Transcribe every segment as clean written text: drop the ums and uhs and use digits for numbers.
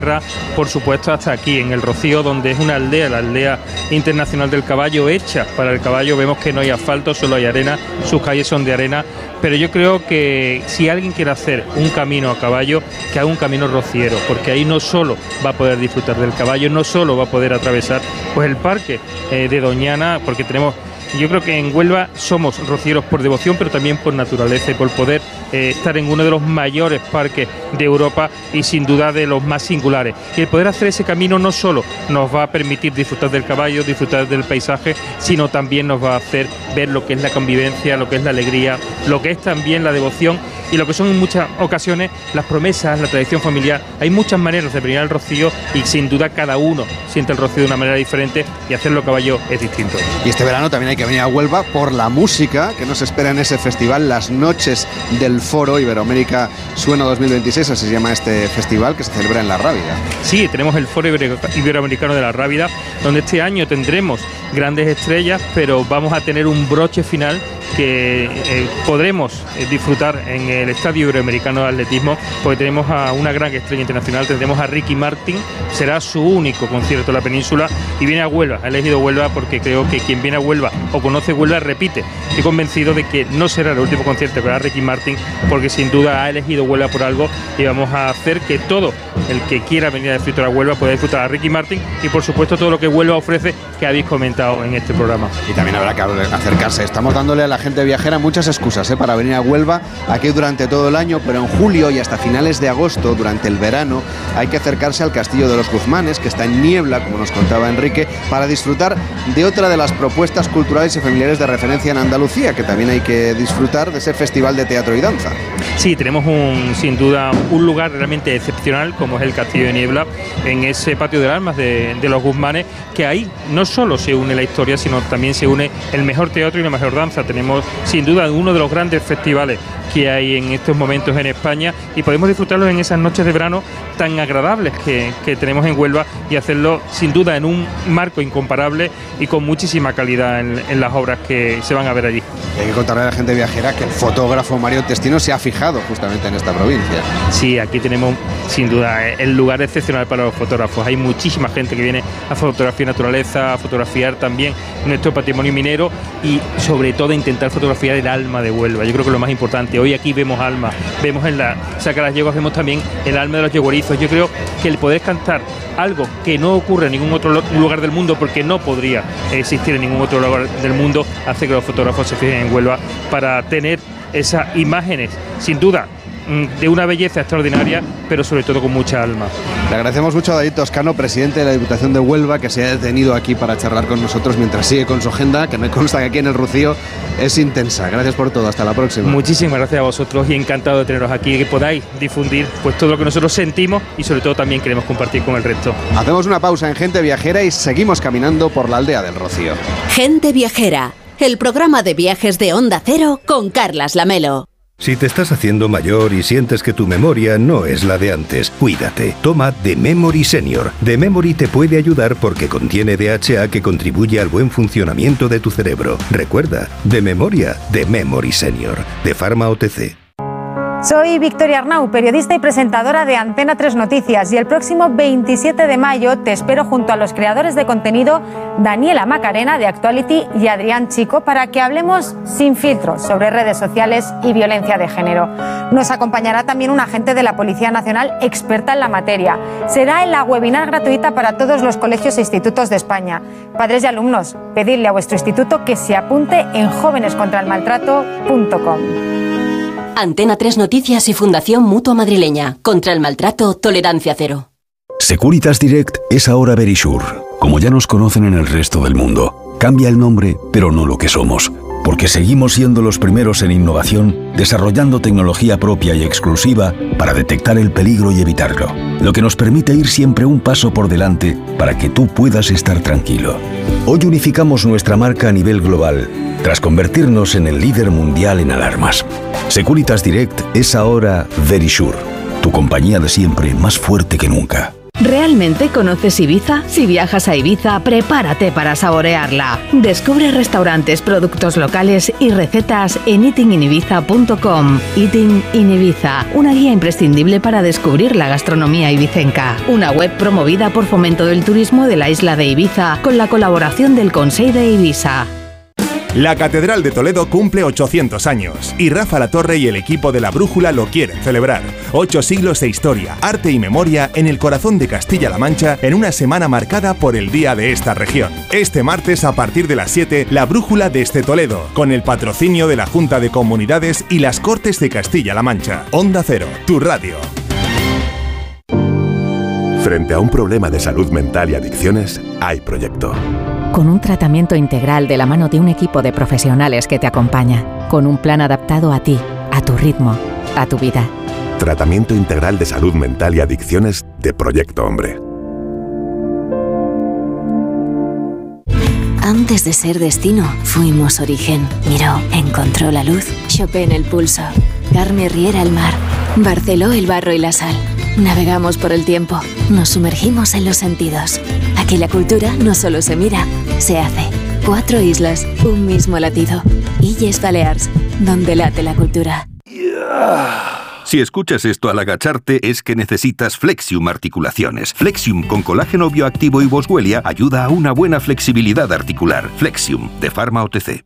por supuesto hasta aquí en el Rocío, donde es una aldea, la aldea internacional del caballo, hecha para el caballo. Vemos que no hay asfalto, solo hay arena, sus calles son de arena, pero yo creo que si alguien quiere hacer un camino a caballo, que haga un camino rociero, porque ahí no solo va a poder disfrutar del caballo, no solo va a poder atravesar pues el parque de Doñana, porque tenemos... Yo creo que en Huelva somos rocieros por devoción, pero también por naturaleza y por poder estar en uno de los mayores parques de Europa y sin duda de los más singulares. Y el poder hacer ese camino no solo nos va a permitir disfrutar del caballo, disfrutar del paisaje, sino también nos va a hacer ver lo que es la convivencia, lo que es la alegría, lo que es también la devoción y lo que son en muchas ocasiones las promesas, la tradición familiar. Hay muchas maneras de venir al Rocío y sin duda cada uno siente el Rocío de una manera diferente y hacerlo a caballo es distinto. Y este verano también hay que venir a Huelva por la música que nos espera en ese festival, las noches del Foro Iberoamérica Suena 2026, así se llama este festival que se celebra en La Rábida. Sí, tenemos el Foro Iberoamericano de La Rábida, donde este año tendremos grandes estrellas, pero vamos a tener un broche final que podremos disfrutar en el Estadio Iberoamericano de Atletismo, porque tenemos a una gran estrella internacional, tendremos a Ricky Martin, será su único concierto en la península y viene a Huelva, ha elegido Huelva porque creo que quien viene a Huelva o conoce Huelva repite. Estoy convencido de que no será el último concierto que hará Ricky Martin, porque sin duda ha elegido Huelva por algo y vamos a hacer que todo el que quiera venir a disfrutar a Huelva pueda disfrutar a Ricky Martin y por supuesto todo lo que Huelva ofrece, que habéis comentado en este programa. Y también habrá que acercarse, estamos dándole a la gente viajera muchas excusas para venir a Huelva aquí durante todo el año, pero en julio y hasta finales de agosto, durante el verano, hay que acercarse al Castillo de los Guzmanes, que está en niebla, como nos contaba Enrique, para disfrutar de otra de las propuestas culturales y familiares de referencia en Andalucía, que también hay que disfrutar de ese festival de teatro y danza. Sí, tenemos sin duda un lugar realmente excepcional, como es el Castillo de Niebla, en ese patio de armas de los Guzmanes, que ahí no solo se une la historia, sino también se une el mejor teatro y la mejor danza. Tenemos sin duda uno de los grandes festivales que hay en estos momentos en España y podemos disfrutarlo en esas noches de verano tan agradables que tenemos en Huelva y hacerlo sin duda en un marco incomparable y con muchísima calidad en las obras que se van a ver allí. Hay que contarle a la gente viajera que el fotógrafo Mario Testino se ha fijado justamente en esta provincia. Sí, aquí tenemos sin duda el lugar excepcional para los fotógrafos. Hay muchísima gente que viene a fotografiar naturaleza, a fotografiar también nuestro patrimonio minero y sobre todo a intentar fotografiar el alma de Huelva. Yo creo que es lo más importante. Hoy aquí vemos alma, vemos en la Saca las Yeguas, vemos también el alma de los yeguerizos. Yo creo que el poder cantar algo que no ocurre en ningún otro lugar del mundo, porque no podría existir en ningún otro lugar del mundo, hace que los fotógrafos se fijen en Huelva para tener esas imágenes, sin duda, de una belleza extraordinaria, pero sobre todo con mucha alma. Le agradecemos mucho a David Toscano, presidente de la Diputación de Huelva, que se ha detenido aquí para charlar con nosotros mientras sigue con su agenda, que me consta que aquí en el Rocío es intensa. Gracias por todo, hasta la próxima. Muchísimas gracias a vosotros y encantado de teneros aquí, que podáis difundir pues todo lo que nosotros sentimos y sobre todo también queremos compartir con el resto. Hacemos una pausa en Gente Viajera y seguimos caminando por la aldea del Rocío. Gente Viajera, el programa de viajes de Onda Cero con Carlas Lamelo. Si te estás haciendo mayor y sientes que tu memoria no es la de antes, cuídate. Toma The Memory Senior. The Memory te puede ayudar porque contiene DHA que contribuye al buen funcionamiento de tu cerebro. Recuerda, de memoria, The Memory Senior, de Pharma OTC. Soy Victoria Arnau, periodista y presentadora de Antena 3 Noticias, y el próximo 27 de mayo te espero junto a los creadores de contenido Daniela Macarena de Actuality y Adrián Chico para que hablemos sin filtros sobre redes sociales y violencia de género. Nos acompañará también un agente de la Policía Nacional experta en la materia. Será en la webinar gratuita para todos los colegios e institutos de España. Padres y alumnos, pedidle a vuestro instituto que se apunte en jovenescontraelmaltrato.com. Antena 3 Noticias y Fundación Mutua Madrileña. Contra el maltrato, tolerancia cero. Securitas Direct es ahora Verisure. Como ya nos conocen en el resto del mundo, cambia el nombre, pero no lo que somos. Porque seguimos siendo los primeros en innovación, desarrollando tecnología propia y exclusiva para detectar el peligro y evitarlo. Lo que nos permite ir siempre un paso por delante para que tú puedas estar tranquilo. Hoy unificamos nuestra marca a nivel global, tras convertirnos en el líder mundial en alarmas. Securitas Direct es ahora Verisure, tu compañía de siempre más fuerte que nunca. ¿Realmente conoces Ibiza? Si viajas a Ibiza, prepárate para saborearla. Descubre restaurantes, productos locales y recetas en eatinginibiza.com. Eating in Ibiza, una guía imprescindible para descubrir la gastronomía ibicenca. Una web promovida por Fomento del Turismo de la isla de Ibiza con la colaboración del Consell de Ibiza. La Catedral de Toledo cumple 800 años y Rafa Latorre y el equipo de La Brújula lo quieren celebrar. 8 siglos de historia, arte y memoria en el corazón de Castilla-La Mancha en una semana marcada por el día de esta región. Este martes a partir de las 7, La Brújula desde Toledo, con el patrocinio de la Junta de Comunidades y las Cortes de Castilla-La Mancha. Onda Cero, tu radio. Frente a un problema de salud mental y adicciones, hay proyecto. Con un tratamiento integral de la mano de un equipo de profesionales que te acompaña, con un plan adaptado a ti, a tu ritmo, a tu vida. Tratamiento integral de salud mental y adicciones de Proyecto Hombre. Antes de ser destino, fuimos origen. Miró, encontró la luz. Chopin el pulso. Carme Riera el mar. Barceló el barro y la sal. Navegamos por el tiempo. Nos sumergimos en los sentidos. Aquí la cultura no solo se mira, se hace. 4 islas, un mismo latido. Illes Balears, donde late la cultura. Si escuchas esto al agacharte es que necesitas Flexium Articulaciones. Flexium con colágeno bioactivo y boswellia ayuda a una buena flexibilidad articular. Flexium, de Pharma OTC.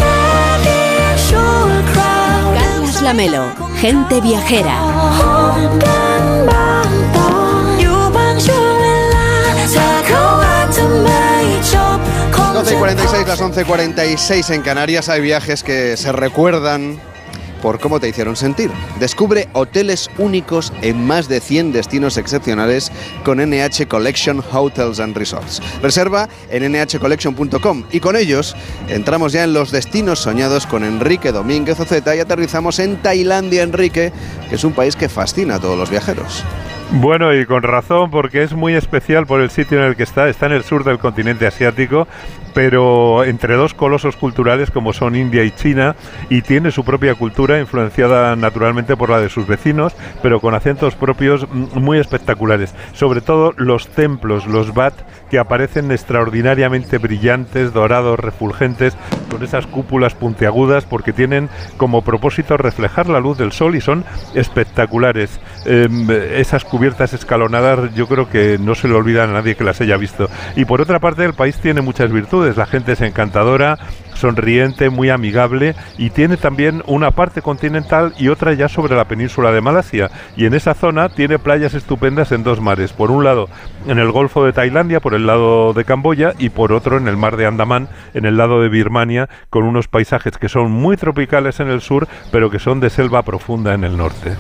Carlas Lamelo, gente viajera. 12:46, las 11:46 en Canarias. Hay viajes que se recuerdan por cómo te hicieron sentir. Descubre hoteles únicos en más de 100 destinos excepcionales con NH Collection Hotels and Resorts. Reserva en nhcollection.com y con ellos entramos ya en los destinos soñados con Enrique Domínguez Oceta y aterrizamos en Tailandia, Enrique, que es un país que fascina a todos los viajeros. Bueno, y con razón, porque es muy especial por el sitio en el que está en el sur del continente asiático, pero entre dos colosos culturales como son India y China, y tiene su propia cultura influenciada naturalmente por la de sus vecinos, pero con acentos propios muy espectaculares. Sobre todo los templos, los Wat, que aparecen extraordinariamente brillantes, dorados, refulgentes, con esas cúpulas puntiagudas, porque tienen como propósito reflejar la luz del sol y son espectaculares. Esas cubiertas escalonadas yo creo que no se le olvida a nadie que las haya visto. Y por otra parte el país tiene muchas virtudes, la gente es encantadora, sonriente, muy amigable, y tiene también una parte continental y otra ya sobre la península de Malasia, y en esa zona tiene playas estupendas en dos mares, por un lado en el Golfo de Tailandia, por el lado de Camboya, y por otro en el Mar de Andamán, en el lado de Birmania, con unos paisajes que son muy tropicales en el sur, pero que son de selva profunda en el norte.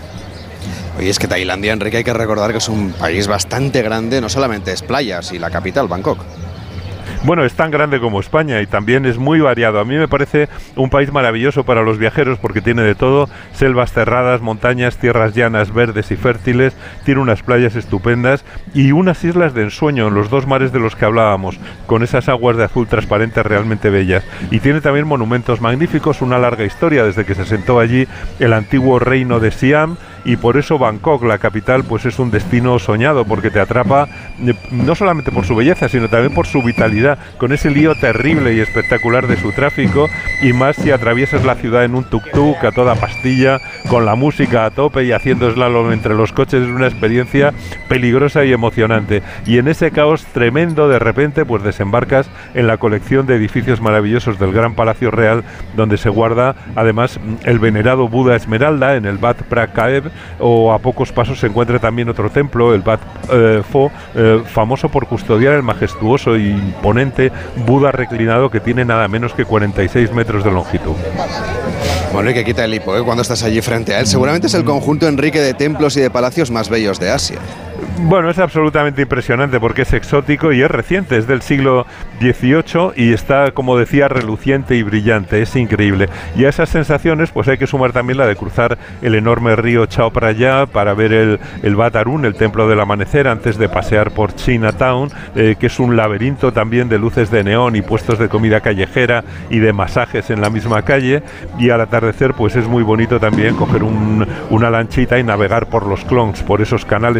Oye, es que Tailandia, Enrique, hay que recordar que es un país bastante grande, no solamente es playas y la capital, Bangkok. Bueno, es tan grande como España y también es muy variado. A mí me parece un país maravilloso para los viajeros porque tiene de todo: selvas cerradas, montañas, tierras llanas, verdes y fértiles, tiene unas playas estupendas y unas islas de ensueño en los dos mares de los que hablábamos, con esas aguas de azul transparente realmente bellas. Y tiene también monumentos magníficos, una larga historia desde que se asentó allí el antiguo reino de Siam, y por eso Bangkok, la capital, pues es un destino soñado porque te atrapa no solamente por su belleza, sino también por su vitalidad, con ese lío terrible y espectacular de su tráfico, y más si atraviesas la ciudad en un tuk-tuk a toda pastilla, con la música a tope y haciendo slalom entre los coches. Es una experiencia peligrosa y emocionante, y en ese caos tremendo de repente pues desembarcas en la colección de edificios maravillosos del Gran Palacio Real, donde se guarda además el venerado Buda Esmeralda en el Wat Phra Kaew, o a pocos pasos se encuentra también otro templo, el Wat Pho, famoso por custodiar el majestuoso e imponente Buda reclinado que tiene nada menos que 46 metros de longitud. Bueno, y que quita el hipo, cuando estás allí frente a él. Seguramente es el conjunto, Enrique, de templos y de palacios más bellos de Asia. Bueno, es absolutamente impresionante porque es exótico y es reciente, es del siglo XVIII y está, como decía, reluciente y brillante, es increíble. Y a esas sensaciones pues hay que sumar también la de cruzar el enorme río Chao Phraya para ver el Wat Arun, el templo del amanecer, antes de pasear por Chinatown, que es un laberinto también de luces de neón y puestos de comida callejera y de masajes en la misma calle. Y al atardecer pues es muy bonito también coger una lanchita y navegar por los klongs, por esos canales tradicionales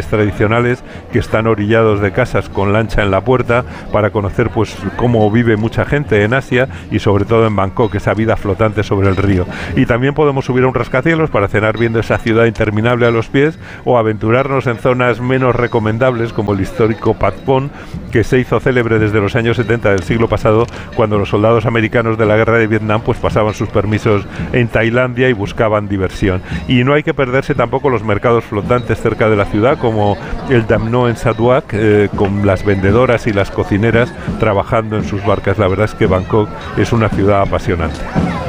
profesionales que están orillados de casas con lancha en la puerta para conocer pues cómo vive mucha gente en Asia y sobre todo en Bangkok, esa vida flotante sobre el río. Y también podemos subir a un rascacielos para cenar viendo esa ciudad interminable a los pies o aventurarnos en zonas menos recomendables como el histórico Patpong, que se hizo célebre desde los años 70 del siglo pasado, cuando los soldados americanos de la guerra de Vietnam pues pasaban sus permisos en Tailandia y buscaban diversión. Y no hay que perderse tampoco los mercados flotantes cerca de la ciudad, como el Dam No en Saduak, con las vendedoras y las cocineras trabajando en sus barcas. La verdad es que Bangkok es una ciudad apasionante.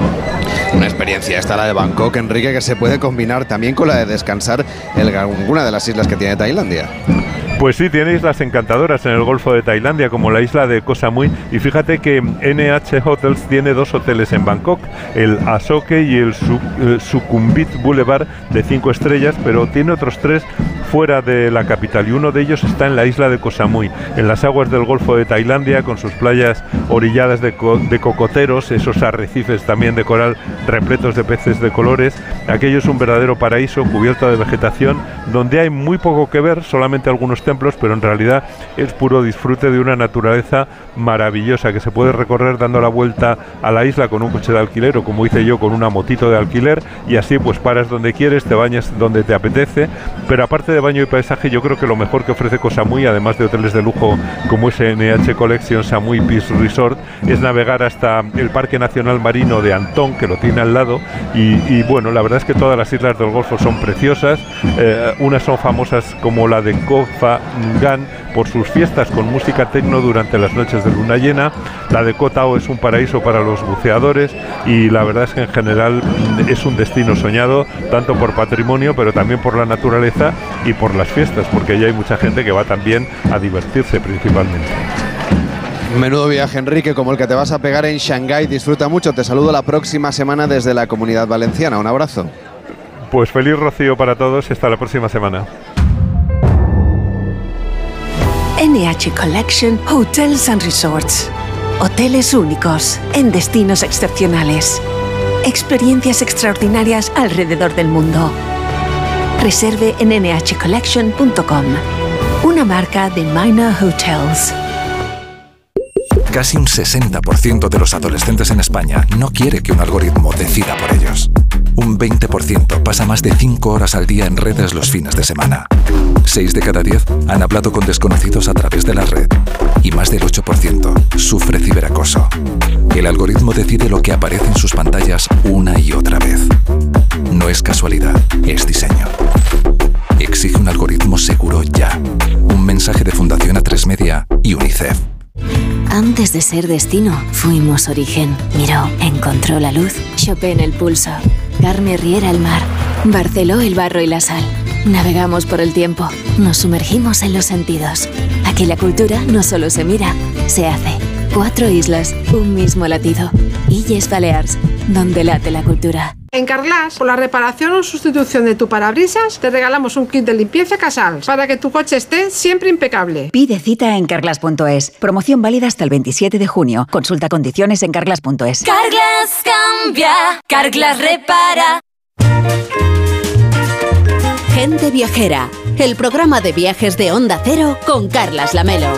Una experiencia esta la de Bangkok, Enrique, que se puede combinar también con la de descansar en alguna de las islas que tiene Tailandia. Pues sí, tiene islas encantadoras en el Golfo de Tailandia, como la isla de Koh Samui, y fíjate que NH Hotels tiene 2 hoteles en Bangkok, el Asoke y el Sukhumvit Boulevard de 5 estrellas, pero tiene otros 3 fuera de la capital, y uno de ellos está en la isla de Koh Samui, en las aguas del Golfo de Tailandia, con sus playas orilladas de cocoteros, esos arrecifes también de coral repletos de peces de colores. Aquello es un verdadero paraíso cubierto de vegetación, donde hay muy poco que ver, solamente algunos templos, pero en realidad es puro disfrute de una naturaleza maravillosa que se puede recorrer dando la vuelta a la isla con un coche de alquiler, o como hice yo, con una motito de alquiler, y así pues paras donde quieres, te bañas donde te apetece. Pero aparte de baño y paisaje, yo creo que lo mejor que ofrece Koh Samui, además de hoteles de lujo como ese NH Collection Samui Peace Resort, es navegar hasta el Parque Nacional Marino de Antong, que lo tiene al lado, y bueno, la verdad es que todas las islas del Golfo son preciosas. Unas son famosas como la de Koh Phangan por sus fiestas con música techno durante las noches de luna llena. La de Koh Tao es un paraíso para los buceadores, y la verdad es que en general es un destino soñado, tanto por patrimonio, pero también por la naturaleza y por las fiestas, porque ya hay mucha gente que va también a divertirse principalmente. Menudo viaje, Enrique, como el que te vas a pegar en Shanghái. Disfruta mucho. Te saludo la próxima semana desde la Comunidad Valenciana. Un abrazo. Pues feliz rocío para todos y hasta la próxima semana. NH Collection Hotels and Resorts. Hoteles únicos en destinos excepcionales. Experiencias extraordinarias alrededor del mundo. Reserve en nhcollection.com. Una marca de Minor Hotels. Casi un 60% de los adolescentes en España no quiere que un algoritmo decida por ellos. Un 20% pasa más de 5 horas al día en redes los fines de semana. 6 de cada 10 han hablado con desconocidos a través de la red. Y más del 8% sufre ciberacoso. El algoritmo decide lo que aparece en sus pantallas una y otra vez. No es casualidad, es diseño. Exige un algoritmo seguro ya. Un mensaje de Fundación A3 Media y UNICEF. Antes de ser destino, fuimos origen. Miró, encontró la luz, Chopin el pulso, Carme Riera el mar, Barceló el barro y la sal. Navegamos por el tiempo, nos sumergimos en los sentidos. Aquí la cultura no solo se mira, se hace. 4 islas, un mismo latido. Illes Balears, donde late la cultura. En Carglass, por la reparación o sustitución de tu parabrisas, te regalamos un kit de limpieza Casals para que tu coche esté siempre impecable. Pide cita en carglass.es. Promoción válida hasta el 27 de junio. Consulta condiciones en carglass.es. Carglass cambia, Carglass repara. Gente Viajera, el programa de viajes de Onda Cero con Carlas Lamelo.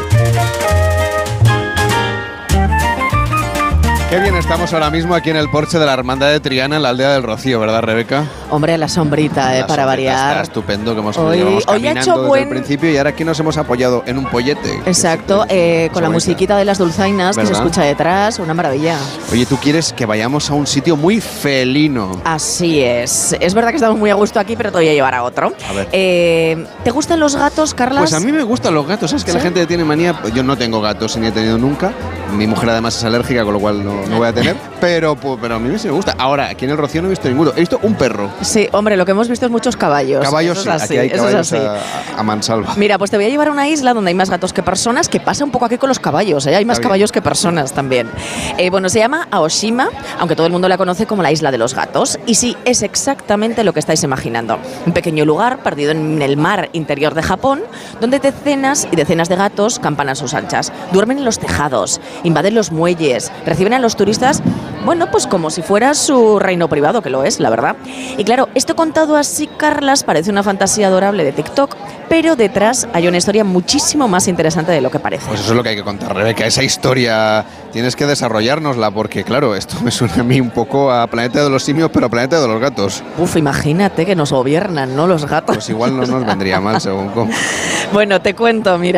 Qué bien estamos ahora mismo aquí en el porche de la Hermandad de Triana, en la aldea del Rocío, ¿verdad, Rebeca? Hombre, la sombrita, para variar. Está estupendo, que hemos hoy caminando ha hecho desde el principio, y ahora aquí nos hemos apoyado en un pollete. Exacto, con la musiquita de las dulzainas, ¿verdad?, que se escucha detrás, una maravilla. Oye, tú quieres que vayamos a un sitio muy felino. Así es. Es verdad que estamos muy a gusto aquí, pero te voy a llevar a otro. A ver. ¿Te gustan los gatos, Carlas? Pues a mí me gustan los gatos, ¿sabes? Que ¿sí? La gente tiene manía. Yo no tengo gatos, ni he tenido nunca. Mi mujer además es alérgica, con lo cual no voy a tener. Pero a mí sí me gusta. Ahora, aquí en el Rocío no he visto ninguno. He visto un perro. Sí, hombre, lo que hemos visto es muchos caballos. Caballos, eso sí. Es así, aquí hay caballos es a mansalva. Mira, pues te voy a llevar a una isla donde hay más gatos que personas, que pasa un poco aquí con los caballos, ¿eh? Hay más caballos que personas también. Bueno, se llama Aoshima, aunque todo el mundo la conoce como la Isla de los Gatos. Y sí, es exactamente lo que estáis imaginando. Un pequeño lugar perdido en el mar interior de Japón, donde decenas y decenas de gatos campan a sus anchas. Duermen en los tejados, invaden los muelles, reciben a los turistas, bueno, pues como si fuera su reino privado, que lo es, la verdad. Y claro, esto contado así, Carlas, parece una fantasía adorable de TikTok, pero detrás hay una historia muchísimo más interesante de lo que parece. Pues eso es lo que hay que contar, Rebeca. Esa historia tienes que desarrollárnosla, porque claro, esto me suena a mí un poco a Planeta de los Simios, pero a Planeta de los Gatos. Uf, imagínate que nos gobiernan, ¿no? Los gatos. Pues igual no nos vendría mal, según cómo. Bueno, te cuento, mira.